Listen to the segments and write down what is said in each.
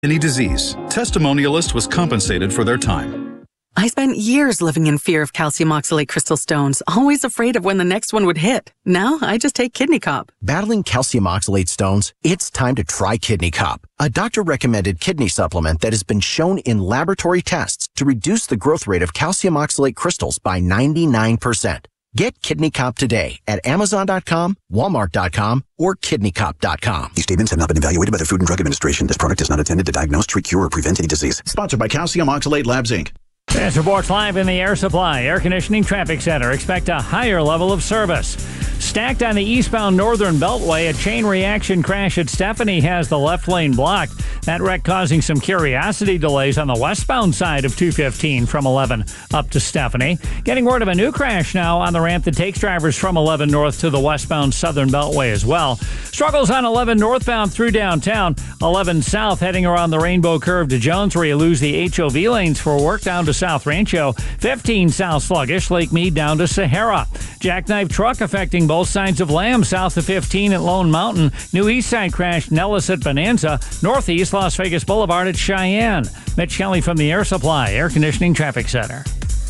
Any disease, Testimonialist was compensated for their time. I spent years living in fear of calcium oxalate crystal stones, always afraid of when the next one would hit. Now, I just take Kidney Cop. Battling calcium oxalate stones? It's time to try Kidney Cop, a doctor-recommended kidney supplement that has been shown in laboratory tests to reduce the growth rate of calcium oxalate crystals by 99%. Get Kidney Cop today at Amazon.com, Walmart.com, or KidneyCop.com. These statements have not been evaluated by the Food and Drug Administration. This product is not intended to diagnose, treat, cure, or prevent any disease. Sponsored by Calcium Oxalate Labs, Inc. This reports live in the Air Supply Air Conditioning Traffic Center. Expect a higher level of service. Stacked on the eastbound Northern Beltway, a chain reaction crash at Stephanie has the left lane blocked. That wreck causing some curiosity delays on the westbound side of 215 from 11 up to Stephanie. Getting word of a new crash now on the ramp that takes drivers from 11 north to the westbound Southern Beltway as well. Struggles on 11 northbound through downtown. 11 south heading around the Rainbow Curve to Jones where you lose the HOV lanes for work down to South Rancho. 15 south sluggish, Lake Mead down to Sahara. Jackknife truck affecting both sides of Lamb south of 15 at Lone Mountain. New east side crash Nellis at Bonanza. Northeast Las Vegas Boulevard at Cheyenne. Mitch Kelly from the Air Supply Air Conditioning Traffic Center.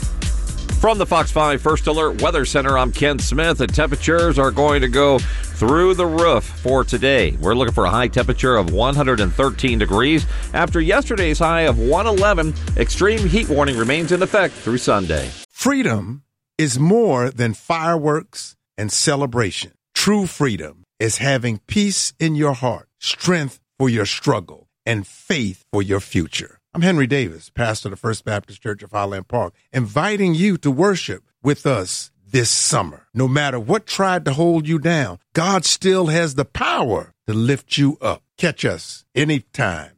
From the Fox 5 First Alert Weather Center, I'm Ken Smith. The temperatures are going to go through the roof for today. We're looking for a high temperature of 113 degrees. After yesterday's high of 111, extreme heat warning remains in effect through Sunday. Freedom is more than fireworks and celebration. True freedom is having peace in your heart, strength for your struggle, and faith for your future. I'm Henry Davis, pastor of the First Baptist Church of Highland Park, inviting you to worship with us this summer. No matter what tried to hold you down, God still has the power to lift you up. Catch us anytime,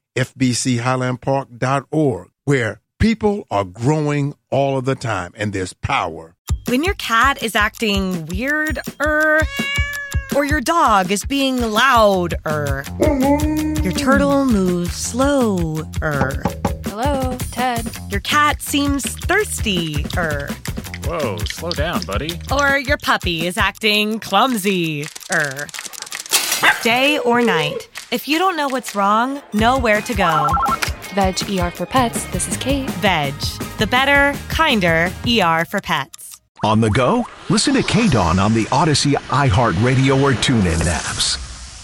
fbchighlandpark.org, where people are growing all of the time, and there's power. When your cat is acting weird, or your dog is being loud, your turtle moves slow, Hello, Ted. Your cat seems thirsty, Whoa, slow down, buddy. Or your puppy is acting clumsy, Day or night, if you don't know what's wrong, know where to go. Veg ER for Pets, this is Kate. Veg, the better, kinder ER for pets. On the go? Listen to KDAWN on the Odyssey, iHeartRadio, or TuneIn apps.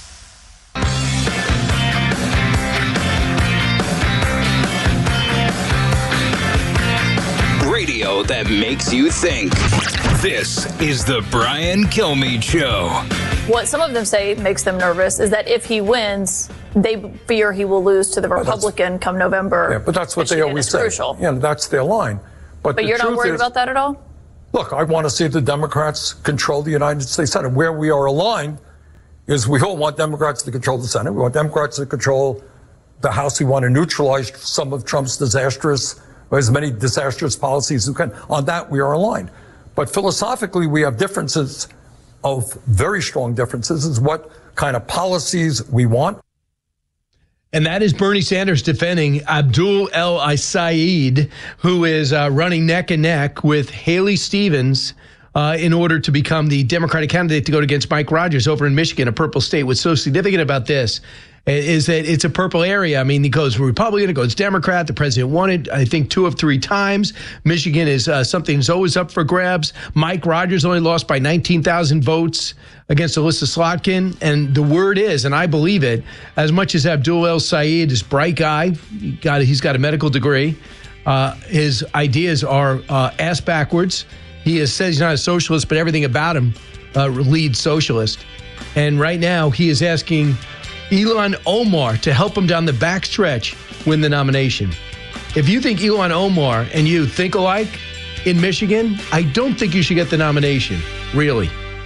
Radio that makes you think. This is the Brian Kilmeade Show. What some of them say makes them nervous is that if he wins, they fear he will lose to the Republican come November. Yeah, but that's what they always say. Crucial. Yeah, that's their line. But you're not worried about that at all? Look, I want to see the Democrats control the United States Senate. Where we are aligned is we all want Democrats to control the Senate. We want Democrats to control the House. We want to neutralize some of Trump's as many disastrous policies as we can. On that, we are aligned. But philosophically, we have differences of very strong differences is what kind of policies we want. And that is Bernie Sanders defending Abdul El-Sayed, who is running neck and neck with Haley Stevens in order to become the Democratic candidate to go against Mike Rogers over in Michigan, a purple state. What's so significant about this is that it's a purple area. I mean, it goes Republican, it goes Democrat. The president won it, I think, 2 of 3 times. Michigan is something that's always up for grabs. Mike Rogers only lost by 19,000 votes against Alyssa Slotkin. And the word is, and I believe it, as much as Abdul El-Sayed is a bright guy, he's got a medical degree, his ideas are ass backwards. He says he's not a socialist, but everything about him leads socialist. And right now, he is asking Ilhan Omar to help him down the backstretch win the nomination. If you think Ilhan Omar and you think alike in Michigan, I don't think you should get the nomination, really.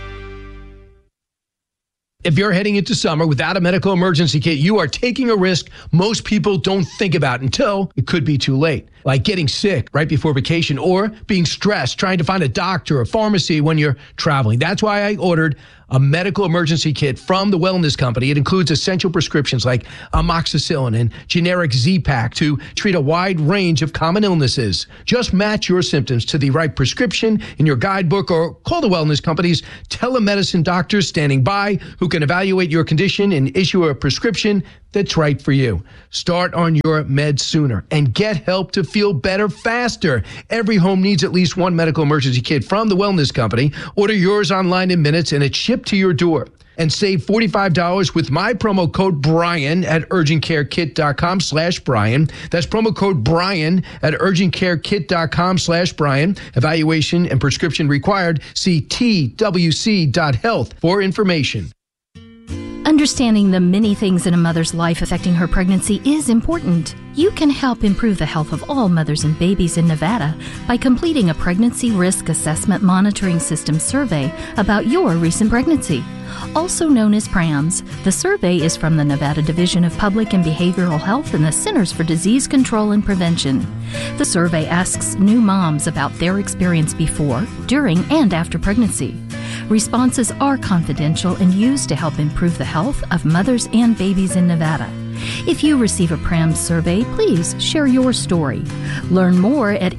If you're heading into summer without a medical emergency kit, you are taking a risk most people don't think about until it could be too late. Like getting sick right before vacation or being stressed trying to find a doctor or pharmacy when you're traveling. That's why I ordered a medical emergency kit from the Wellness Company. It includes essential prescriptions like amoxicillin and generic Z-Pak to treat a wide range of common illnesses. Just match your symptoms to the right prescription in your guidebook or call the Wellness Company's telemedicine doctors standing by who can evaluate your condition and issue a prescription that's right for you. Start on your meds sooner and get help to feel better faster. Every home needs at least one medical emergency kit from the Wellness Company. Order yours online in minutes and it's shipped to your door. And save $45 with my promo code Brian at urgentcarekit.com/Brian. That's promo code Brian at urgentcarekit.com/Brian. Evaluation and prescription required. See twc.health for information. Understanding the many things in a mother's life affecting her pregnancy is important. You can help improve the health of all mothers and babies in Nevada by completing a Pregnancy Risk Assessment Monitoring System survey about your recent pregnancy. Also known as PRAMS, the survey is from the Nevada Division of Public and Behavioral Health and the Centers for Disease Control and Prevention. The survey asks new moms about their experience before, during, and after pregnancy. Responses are confidential and used to help improve the health of mothers and babies in Nevada. If you receive a PRAMS survey, please share your story. Learn more at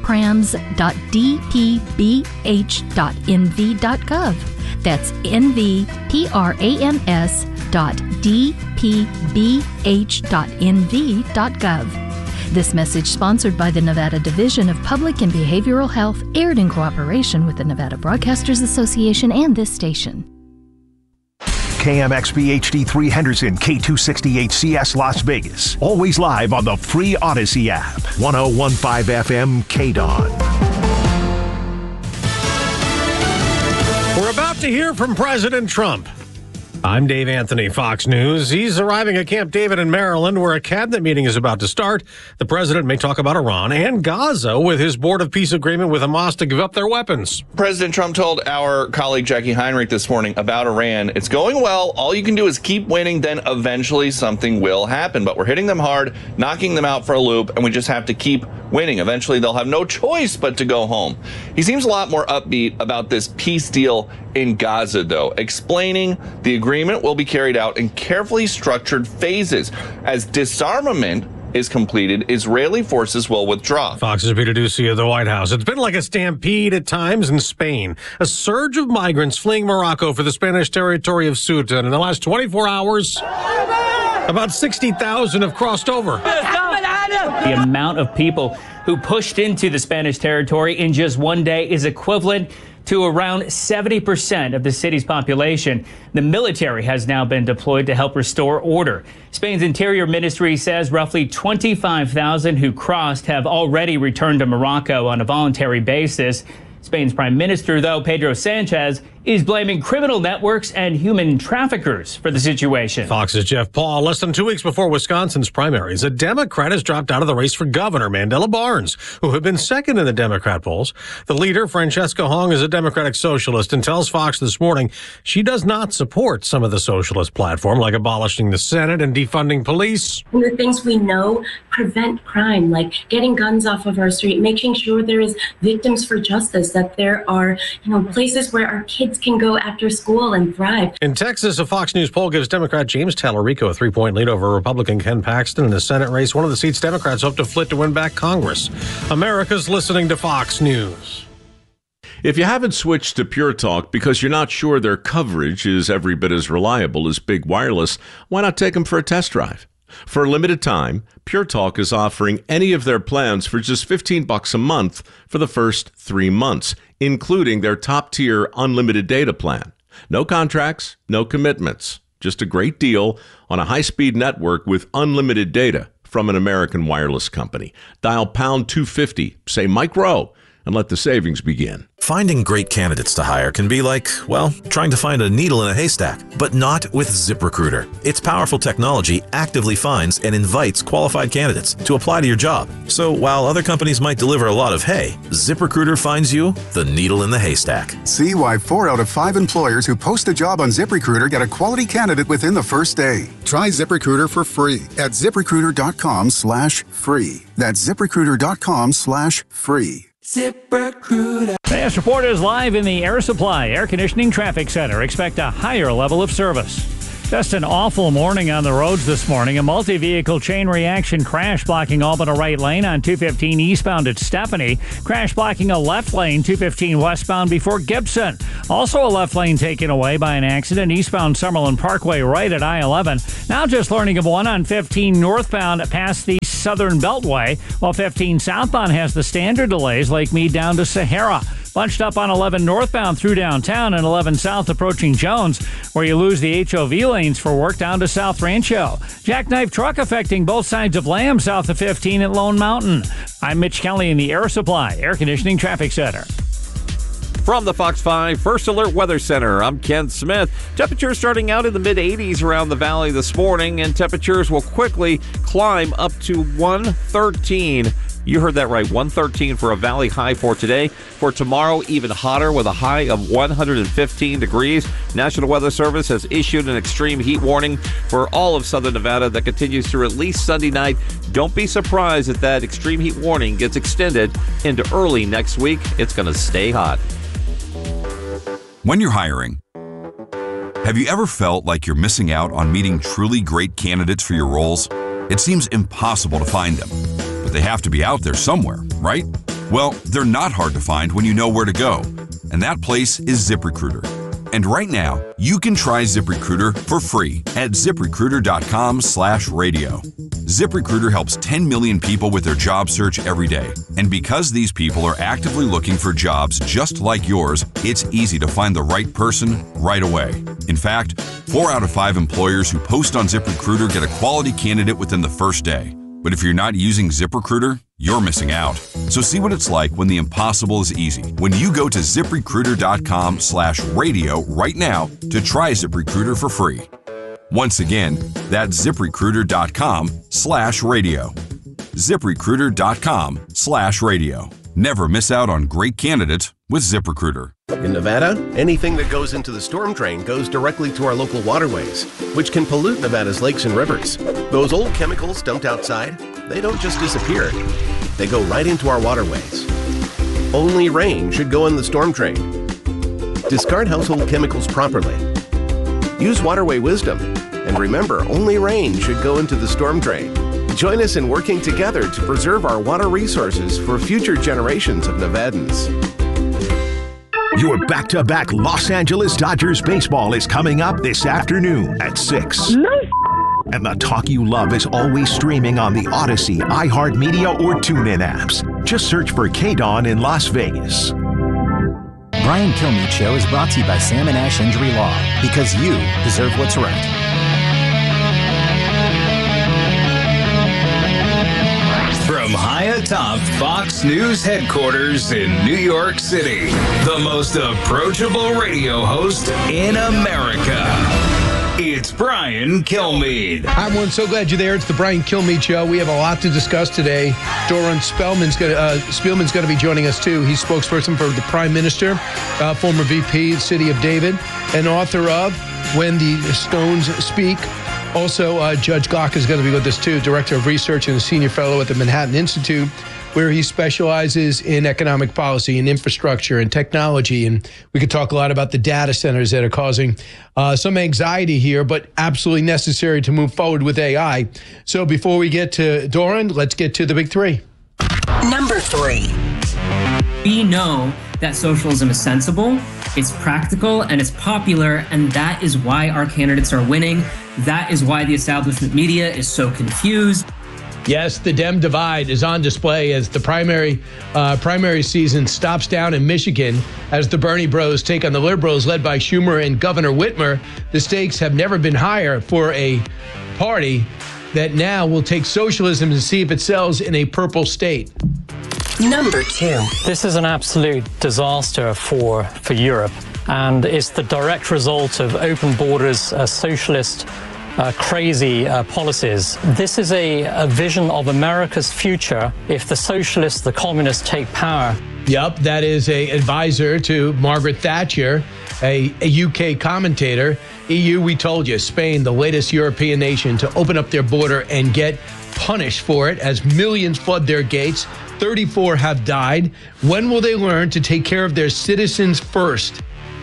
nvprams.dpbh.nv.gov. That's nvprams.dpbh.nv.gov. This message, sponsored by the Nevada Division of Public and Behavioral Health, aired in cooperation with the Nevada Broadcasters Association and this station. KMXB HD3 Henderson, K260HCS Las Vegas. Always live on the free Odyssey app. 1015 FM KDON. We're about to hear from President Trump. I'm Dave Anthony, Fox News. He's arriving at Camp David in Maryland, where a cabinet meeting is about to start. The president may talk about Iran and Gaza with his Board of Peace agreement with Hamas to give up their weapons. President Trump told our colleague Jackie Heinrich this morning about Iran. It's going well. All you can do is keep winning, then eventually something will happen. But we're hitting them hard, knocking them out for a loop, and we just have to keep winning. Eventually, they'll have no choice but to go home. He seems a lot more upbeat about this peace deal in Gaza, though, explaining the agreement will be carried out in carefully structured phases. As disarmament is completed, Israeli forces will withdraw. Fox's Peter Ducey at the White House. It's been like a stampede at times in Spain. A surge of migrants fleeing Morocco for the Spanish territory of Ceuta. And in the last 24 hours, about 60,000 have crossed over. The amount of people who pushed into the Spanish territory in just one day is equivalent to around 70% of the city's population. The military has now been deployed to help restore order. Spain's Interior Ministry says roughly 25,000 who crossed have already returned to Morocco on a voluntary basis. Spain's Prime Minister, though, Pedro Sanchez, is blaming criminal networks and human traffickers for the situation. Fox's Jeff Paul. Less than 2 weeks before Wisconsin's primaries, a Democrat has dropped out of the race for governor, Mandela Barnes, who had been second in the Democrat polls. The leader, Francesca Hong, is a Democratic socialist and tells Fox this morning she does not support some of the socialist platform, like abolishing the Senate and defunding police. And the things we know prevent crime, like getting guns off of our street, making sure there is victims for justice, that there are, places where our kids can go after school and thrive. In Texas, a Fox News poll gives Democrat James Tallarico a 3-point lead over Republican Ken Paxton in the Senate race, one of the seats Democrats hope to flip to win back Congress. America's listening to Fox News. If you haven't switched to Pure Talk because you're not sure their coverage is every bit as reliable as Big Wireless, why not take them for a test drive? For a limited time, Pure Talk is offering any of their plans for just $15 a month for the first 3 months, including their top-tier unlimited data plan. No contracts, no commitments, just a great deal on a high-speed network with unlimited data from an American wireless company. Dial pound 250, say Mike Rowe, and let the savings begin. Finding great candidates to hire can be like, well, trying to find a needle in a haystack, but not with ZipRecruiter. Its powerful technology actively finds and invites qualified candidates to apply to your job. So while other companies might deliver a lot of hay, ZipRecruiter finds you the needle in the haystack. See why 4 out of 5 employers who post a job on ZipRecruiter get a quality candidate within the first day. Try ZipRecruiter for free at ZipRecruiter.com/free. That's ZipRecruiter.com/free. ZipRecruiter. This report is live in the Air Supply Air Conditioning Traffic Center. Expect a higher level of service. Just an awful morning on the roads this morning. A multi-vehicle chain reaction crash blocking all but a right lane on 215 eastbound at Stephanie. Crash blocking a left lane, 215 westbound before Gibson. Also a left lane taken away by an accident eastbound Summerlin Parkway right at I-11. Now just learning of one on 15 northbound past the Southern Beltway, while 15 southbound has the standard delays, Lake Mead down to Sahara. Bunched up on 11 northbound through downtown and 11 south approaching Jones, where you lose the HOV lanes for work down to South Rancho. Jackknife truck affecting both sides of Lamb south of 15 at Lone Mountain. I'm Mitch Kelly in the Air Supply Air Conditioning Traffic Center. From the Fox 5 First Alert Weather Center, I'm Ken Smith. Temperatures starting out in the mid-80s around the valley this morning, and temperatures will quickly climb up to 113. You heard that right, 113 for a valley high for today. For tomorrow, even hotter with a high of 115 degrees. National Weather Service has issued an extreme heat warning for all of southern Nevada that continues through at least Sunday night. Don't be surprised if that extreme heat warning gets extended into early next week. It's going to stay hot. When you're hiring, have you ever felt like you're missing out on meeting truly great candidates for your roles? It seems impossible to find them, but they have to be out there somewhere, right? Well, they're not hard to find when you know where to go, and that place is ZipRecruiter. And right now, you can try ZipRecruiter for free at ZipRecruiter.com/radio. ZipRecruiter helps 10 million people with their job search every day. And because these people are actively looking for jobs just like yours, it's easy to find the right person right away. In fact, 4 out of 5 employers who post on ZipRecruiter get a quality candidate within the first day. But if you're not using ZipRecruiter, you're missing out. So see what it's like when the impossible is easy. When you go to ZipRecruiter.com/radio right now to try ZipRecruiter for free. Once again, that's ZipRecruiter.com/radio. ZipRecruiter.com/radio. Never miss out on great candidates with ZipRecruiter. In Nevada, anything that goes into the storm drain goes directly to our local waterways, which can pollute Nevada's lakes and rivers. Those old chemicals dumped outside, they don't just disappear. They go right into our waterways. Only rain should go in the storm drain. Discard household chemicals properly. Use waterway wisdom. And remember, only rain should go into the storm drain. Join us in working together to preserve our water resources for future generations of Nevadans. Your back-to-back Los Angeles Dodgers baseball is coming up this afternoon at 6. And the talk you love is always streaming on the Odyssey, iHeartMedia, or TuneIn apps. Just search for KDAWN in Las Vegas. Brian Kilmeade Show is brought to you by Sam & Ash Injury Law, because you deserve what's right. From high atop Fox News headquarters in New York City, the most approachable radio host in America. It's Brian Kilmeade. Hi, everyone. So glad you're there. It's the Brian Kilmeade Show. We have a lot to discuss today. Doran Spielman's going to be joining us, too. He's spokesperson for the Prime Minister, former VP, City of David, and author of When the Stones Speak. Also, Judge Glock is going to be with us, too, Director of Research and a Senior Fellow at the Manhattan Institute, where he specializes in economic policy and infrastructure and technology. And we could talk a lot about the data centers that are causing some anxiety here, but absolutely necessary to move forward with AI. So before we get to Doran, let's get to the big three. Number 3. We know that socialism is sensible, it's practical, and it's popular, and that is why our candidates are winning. That is why the establishment media is so confused. Yes, the Dem divide is on display as the primary season stops down in Michigan as the Bernie bros take on the liberals led by Schumer and Governor Whitmer. The stakes have never been higher for a party that now will take socialism and see if it sells in a purple state. Number 2. This is an absolute disaster for Europe, and it's the direct result of open borders, socialist crazy policies. This is a vision of America's future if the socialists, the communists take power. Yep, that is an advisor to Margaret Thatcher, a UK commentator. EU, we told you, Spain, the latest European nation to open up their border and get punished for it as millions flood their gates. 34 have died. When will they learn to take care of their citizens first?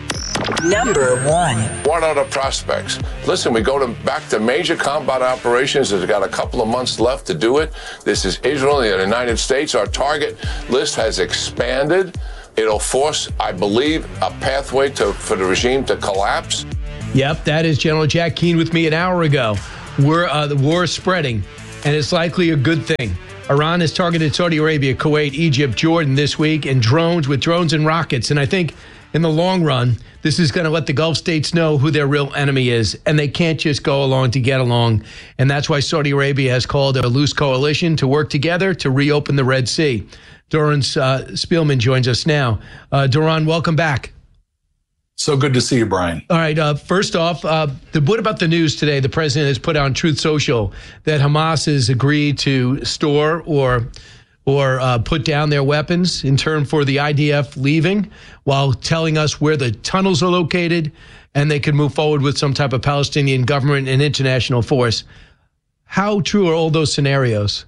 Number 1. What are the prospects? Listen, we go back to major combat operations. There's got a couple of months left to do it. This is Israel and the United States. Our target list has expanded. It'll force, I believe, a pathway for the regime to collapse. Yep, that is General Jack Keane with me an hour ago. The war is spreading, and it's likely a good thing. Iran has targeted Saudi Arabia, Kuwait, Egypt, Jordan this week, and drones and rockets. And I think in the long run, this is going to let the Gulf states know who their real enemy is, and they can't just go along to get along. And that's why Saudi Arabia has called a loose coalition to work together to reopen the Red Sea. Doron Spielman joins us now. Doron, welcome back. So good to see you, Brian. All right. First off, what about the news today? The president has put on Truth Social that Hamas has agreed to store or put down their weapons in turn for the IDF leaving, while telling us where the tunnels are located, and they can move forward with some type of Palestinian government and international force. How true are all those scenarios?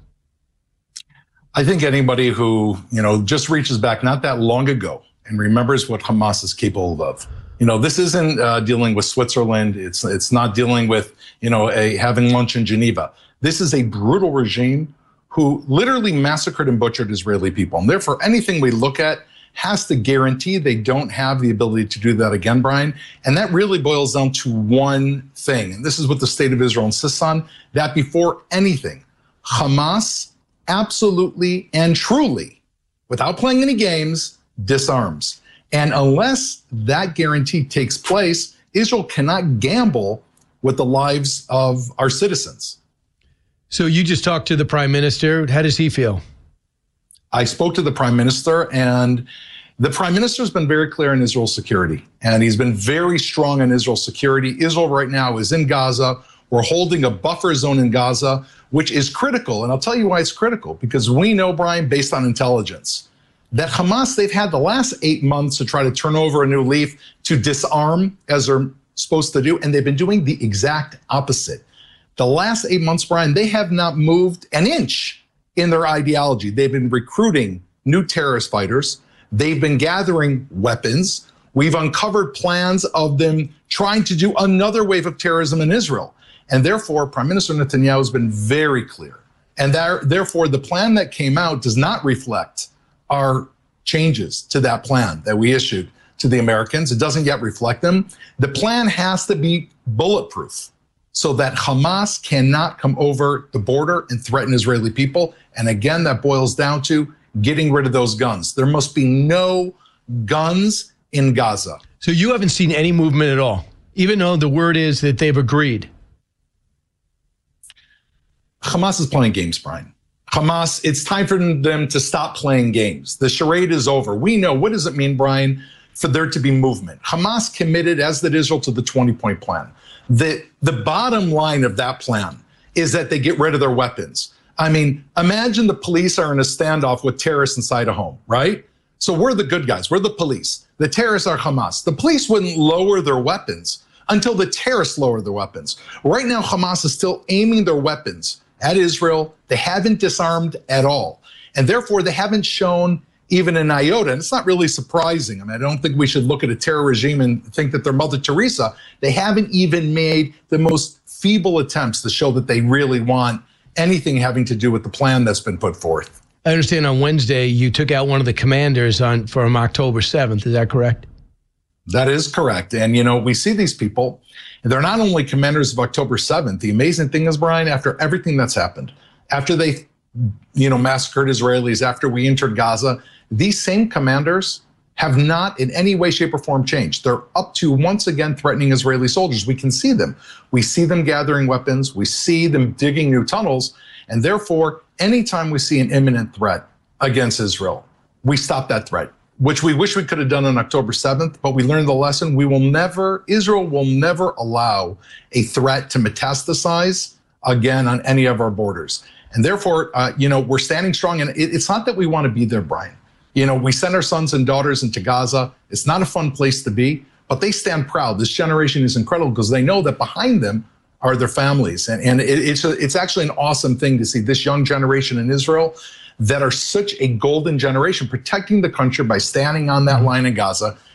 I think anybody who, just reaches back not that long ago and remembers what Hamas is capable of. This isn't dealing with Switzerland. It's not dealing with, having lunch in Geneva. This is a brutal regime who literally massacred and butchered Israeli people. And therefore, anything we look at has to guarantee they don't have the ability to do that again, Brian. And that really boils down to one thing. And this is what the state of Israel insists on, that before anything, Hamas absolutely and truly, without playing any games, disarms. And unless that guarantee takes place, Israel cannot gamble with the lives of our citizens. So you just talked to the prime minister. How does he feel? I spoke to the prime minister, and the prime minister has been very clear in Israel's security, and he's been very strong in Israel's security. Israel right now is in Gaza. We're holding a buffer zone in Gaza, which is critical. And I'll tell you why it's critical, because we know, Brian, based on intelligence, that Hamas, they've had the last 8 months to try to turn over a new leaf, to disarm as they're supposed to do, and they've been doing the exact opposite. The last 8 months, Brian, they have not moved an inch in their ideology. They've been recruiting new terrorist fighters. They've been gathering weapons. We've uncovered plans of them trying to do another wave of terrorism in Israel. And therefore, Prime Minister Netanyahu has been very clear. And therefore, the plan that came out does not reflect our changes to that plan that we issued to the Americans. It doesn't yet reflect them. The plan has to be bulletproof so that Hamas cannot come over the border and threaten Israeli people. And again, that boils down to getting rid of those guns. There must be no guns in Gaza. So you haven't seen any movement at all, even though the word is that they've agreed? Hamas is playing games, Brian. Hamas, it's time for them to stop playing games. The charade is over. We know, what does it mean, Brian, for there to be movement? Hamas committed, as did Israel, to the 20-point plan. The bottom line of that plan is that they get rid of their weapons. I mean, imagine the police are in a standoff with terrorists inside a home, right? So we're the good guys. We're the police. The terrorists are Hamas. The police wouldn't lower their weapons until the terrorists lower their weapons. Right now, Hamas is still aiming their weapons at Israel. They haven't disarmed at all. And therefore, they haven't shown even an iota. And it's not really surprising. I mean, I don't think we should look at a terror regime and think that they're Mother Teresa. They haven't even made the most feeble attempts to show that they really want anything having to do with the plan that's been put forth. I understand on Wednesday you took out one of the commanders from October 7th. Is that correct? That is correct. And, we see these people. They're not only commanders of October 7th. The amazing thing is, Brian, after everything that's happened, after they, massacred Israelis, after we entered Gaza, these same commanders have not in any way, shape, or form changed. They're up to, once again, threatening Israeli soldiers. We can see them. We see them gathering weapons. We see them digging new tunnels. And therefore, anytime we see an imminent threat against Israel, we stop that threat, which we wish we could have done on October 7th, but we learned the lesson. Israel will never allow a threat to metastasize again on any of our borders. And therefore, we're standing strong. And it's not that we want to be there, Brian. We send our sons and daughters into Gaza. It's not a fun place to be, but they stand proud. This generation is incredible because they know that behind them are their families. And it's actually an awesome thing to see this young generation in Israel that are such a golden generation, protecting the country by standing on that line in Gaza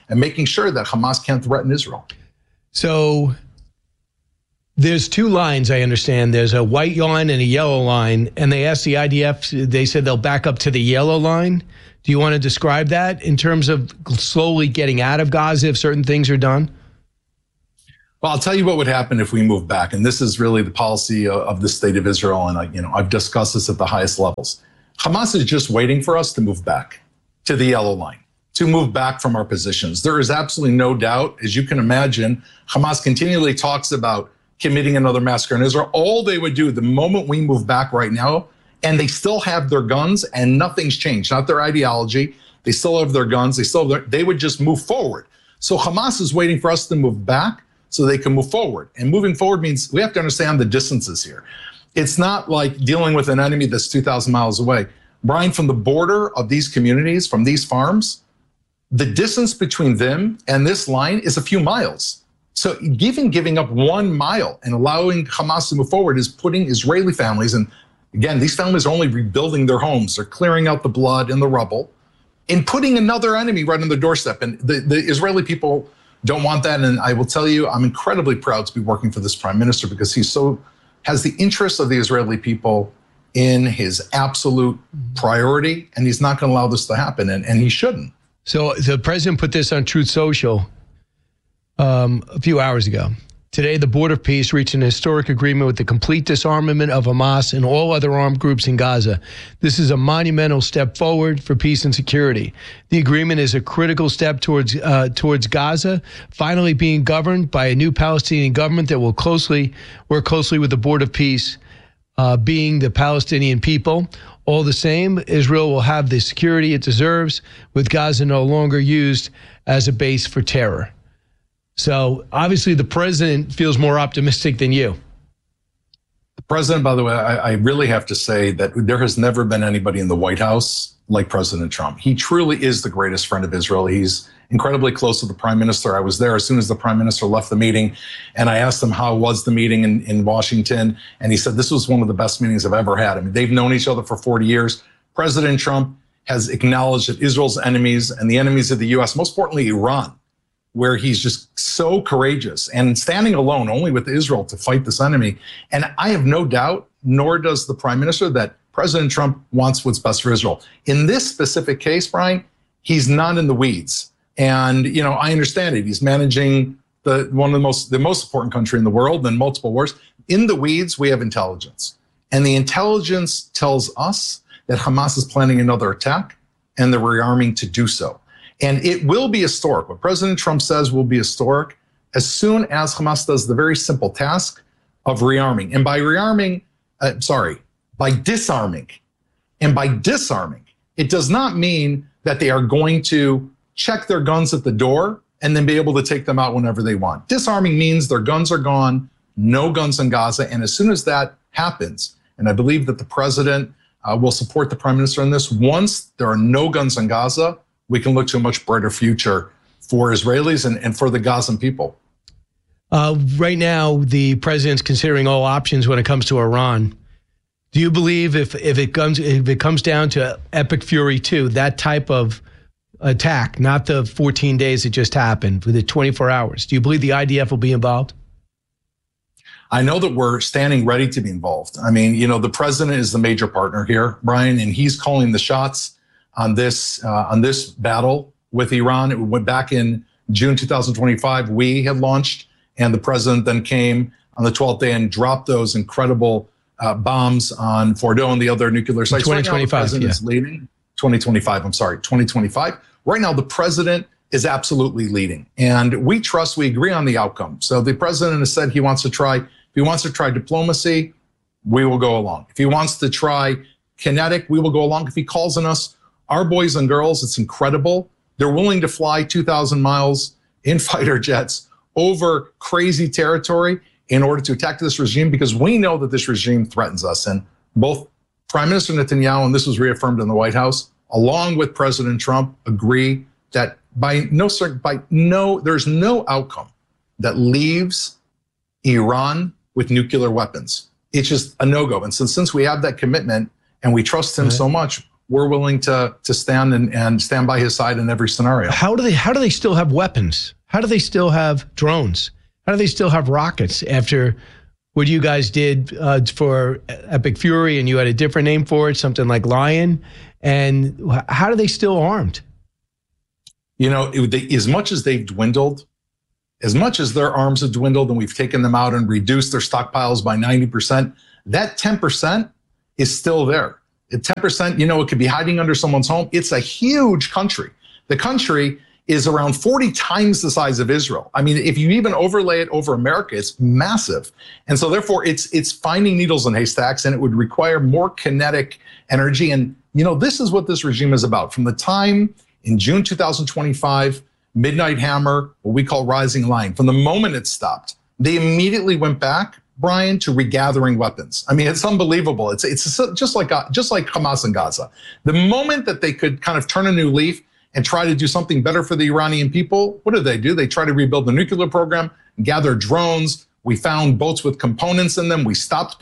and making sure that Hamas can't threaten Israel. So there's two lines, I understand. There's a white line and a yellow line, and they asked the IDF, they said they'll back up to the yellow line. Do you want to describe that in terms of slowly getting out of Gaza if certain things are done? Well, I'll tell you what would happen if we move back, and this is really the policy of the state of Israel, and I've discussed this at the highest levels. Hamas is just waiting for us to move back to the yellow line, to move back from our positions. There is absolutely no doubt, as you can imagine, Hamas continually talks about committing another massacre in Israel. All they would do the moment we move back right now, and they still have their guns and nothing's changed, not their ideology. They still have their guns. They would just move forward. So Hamas is waiting for us to move back so they can move forward. And moving forward means we have to understand the distances here. It's not like dealing with an enemy that's 2,000 miles away. Brian, from the border of these communities, from these farms, the distance between them and this line is a few miles. So giving up 1 mile and allowing Hamas to move forward is putting Israeli families, and again, these families are only rebuilding their homes. They're clearing out the blood and the rubble and putting another enemy right on the doorstep. And the Israeli people don't want that. And I will tell you, I'm incredibly proud to be working for this prime minister because he has the interests of the Israeli people in his absolute priority, and he's not going to allow this to happen, and he shouldn't. So the president put this on Truth Social a few hours ago. Today, the Board of Peace reached an historic agreement with the complete disarmament of Hamas and all other armed groups in Gaza. This is a monumental step forward for peace and security. The agreement is a critical step towards Gaza finally being governed by a new Palestinian government that will work closely with the Board of Peace, being the Palestinian people. All the same, Israel will have the security it deserves, with Gaza no longer used as a base for terror. So obviously the president feels more optimistic than you. The president, by the way, I really have to say that there has never been anybody in the White House like President Trump. He truly is the greatest friend of Israel. He's incredibly close to the prime minister. I was there as soon as the prime minister left the meeting, and I asked him how was the meeting in Washington, and he said this was one of the best meetings I've ever had. I mean, they've known each other for 40 years. President Trump has acknowledged that Israel's enemies and the enemies of the U.S., most importantly Iran, where he's just so courageous and standing alone only with Israel to fight this enemy. And I have no doubt, nor does the prime minister, that President Trump wants what's best for Israel. In this specific case, Brian, he's not in the weeds. And, I understand it. He's managing the most important country in the world and multiple wars. In the weeds, we have intelligence. And the intelligence tells us that Hamas is planning another attack and they're rearming to do so. And it will be historic. What President Trump says will be historic as soon as Hamas does the very simple task of rearming. And by by disarming. And by disarming, it does not mean that they are going to check their guns at the door and then be able to take them out whenever they want. Disarming means their guns are gone, no guns in Gaza. And as soon as that happens, and I believe that the president will support the prime minister on this, once there are no guns in Gaza, we can look to a much brighter future for Israelis and for the Gazan people. Right now, the president's considering all options when it comes to Iran. Do you believe if it comes down to Epic Fury 2, that type of attack, not the 14 days it just happened, with the 24 hours, do you believe the IDF will be involved? I know that we're standing ready to be involved. I mean, the president is the major partner here, Brian, and he's calling the shots on this battle with Iran. It went back in June 2025. We had launched, and the president then came on the 12th day and dropped those incredible bombs on Fordo and the other nuclear sites. 2025, right now, the president is leading. 2025. Right now, the president is absolutely leading, and we agree on the outcome. So the president has said he wants to try. If he wants to try diplomacy, we will go along. If he wants to try kinetic, we will go along. If he calls on us, our boys and girls, it's incredible. They're willing to fly 2,000 miles in fighter jets over crazy territory in order to attack this regime, because we know that this regime threatens us. And both Prime Minister Netanyahu, and this was reaffirmed in the White House, along with President Trump, agree that there's no outcome that leaves Iran with nuclear weapons. It's just a no-go. And since we have that commitment and we trust him so much, we're willing to stand and stand by his side in every scenario. How do they still have weapons? How do they still have drones? How do they still have rockets after what you guys did for Epic Fury, and you had a different name for it, something like Lion? And how are they still armed? You know, as much as they've dwindled, as much as their arms have dwindled and we've taken them out and reduced their stockpiles by 90%, that 10% is still there. At 10%, you know, it could be hiding under someone's home. It's a huge country. The country is around 40 times the size of Israel. I mean, if you even overlay it over America, it's massive. And so therefore, it's finding needles in haystacks, and it would require more kinetic energy. And, you know, this is what this regime is about. From the time in June 2025, Midnight Hammer, what we call Rising Lion, from the moment it stopped, they immediately went back, Brian, to regathering weapons. I mean, it's unbelievable. It's just like Hamas in Gaza. The moment that they could kind of turn a new leaf and try to do something better for the Iranian people, what do? They try to rebuild the nuclear program, gather drones. We found boats with components in them. We stopped